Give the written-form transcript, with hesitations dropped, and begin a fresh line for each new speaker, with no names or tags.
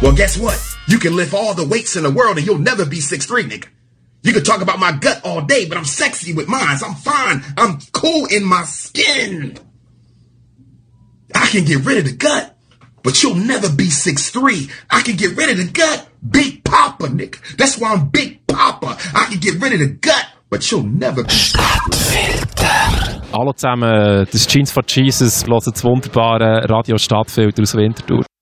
Well, guess what? You can lift all the weights in the world and you'll never be 6'3", nigga. You can talk about my gut all day, but I'm sexy with mine. I'm fine. I'm cool in my skin. I can get rid of the gut, but you'll never be 6'3". I can get rid of the gut. Big Papa, nigga. That's why I'm Big Papa. I can get rid of the gut, but you'll never be 6'3".
Hallo zusammen, das ist Jeans for Jesus, hören das wunderbare Radio Stadtfilter aus Winterthur.